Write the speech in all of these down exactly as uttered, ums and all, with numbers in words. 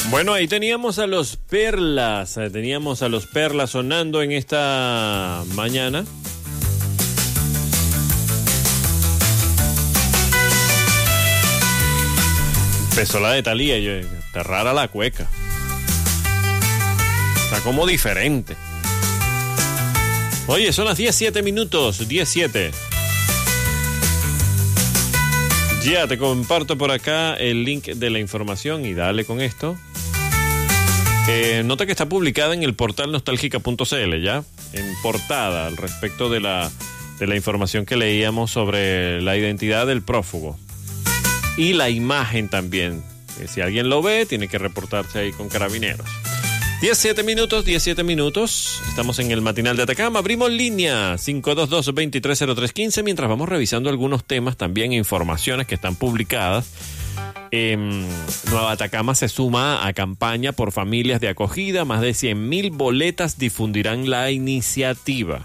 Bueno, ahí teníamos a los Perlas, eh, teníamos a los Perlas sonando en esta mañana. Empezó la de Thalía, yo, está rara la cueca. Está como diferente. Oye, son las diecisiete minutos, diecisiete. Ya te comparto por acá el link de la información y dale con esto. Eh, nota que está publicada en el portal nostálgica punto c l, ya, en portada, al respecto de la, de la información que leíamos sobre la identidad del prófugo. Y la imagen también. Eh, si alguien lo ve, tiene que reportarse ahí con Carabineros. diecisiete minutos, diecisiete minutos. Estamos en el matinal de Atacama. Abrimos línea cinco dos dos, dos tres cero tres uno cinco mientras vamos revisando algunos temas, también informaciones que están publicadas. Eh, Nueva Atacama se suma a campaña por familias de acogida. Más de cien mil boletas difundirán la iniciativa.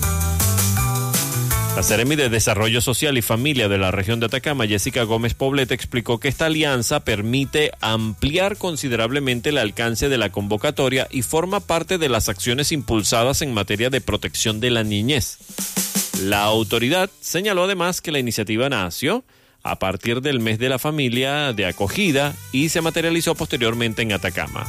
La Seremi de Desarrollo Social y Familia de la región de Atacama, Jessica Gómez Poblete, explicó que esta alianza permite ampliar considerablemente el alcance de la convocatoria y forma parte de las acciones impulsadas en materia de protección de la niñez. La autoridad señaló además que la iniciativa nació a partir del mes de la familia de acogida y se materializó posteriormente en Atacama.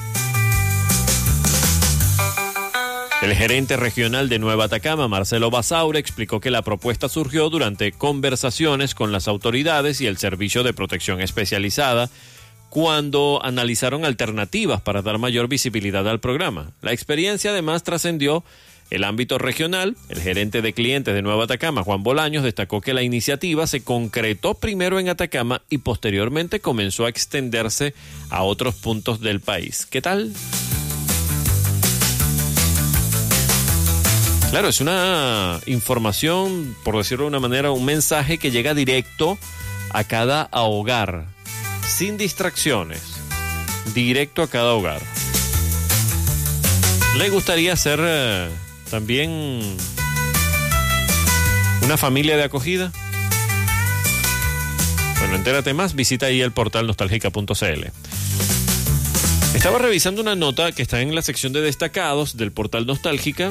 El gerente regional de Nueva Atacama, Marcelo Basaure, explicó que la propuesta surgió durante conversaciones con las autoridades y el Servicio de Protección Especializada cuando analizaron alternativas para dar mayor visibilidad al programa. La experiencia además trascendió el ámbito regional. El gerente de clientes de Nueva Atacama, Juan Bolaños, destacó que la iniciativa se concretó primero en Atacama y posteriormente comenzó a extenderse a otros puntos del país. ¿Qué tal? Claro, es una información, por decirlo de una manera, un mensaje que llega directo a cada hogar, sin distracciones, directo a cada hogar. ¿Le gustaría ser eh, también una familia de acogida? Bueno, entérate más, visita ahí el portal nostálgica punto c l. Estaba revisando una nota que está en la sección de destacados del portal Nostálgica.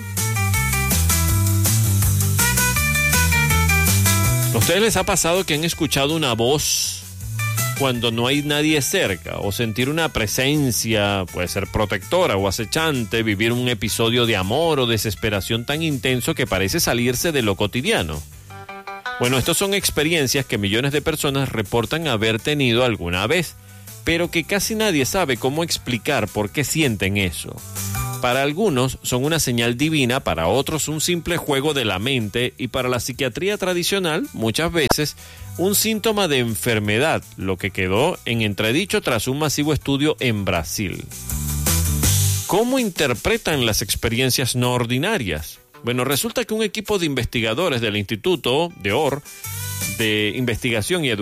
¿A ustedes les ha pasado que han escuchado una voz cuando no hay nadie cerca? O sentir una presencia, puede ser protectora o acechante, vivir un episodio de amor o desesperación tan intenso que parece salirse de lo cotidiano. Bueno, estas son experiencias que millones de personas reportan haber tenido alguna vez, pero que casi nadie sabe cómo explicar por qué sienten eso. Para algunos son una señal divina, para otros un simple juego de la mente y para la psiquiatría tradicional muchas veces un síntoma de enfermedad, lo que quedó en entredicho tras un masivo estudio en Brasil. ¿Cómo interpretan las experiencias no ordinarias? Bueno, resulta que un equipo de investigadores del Instituto de O R de Investigación y Educación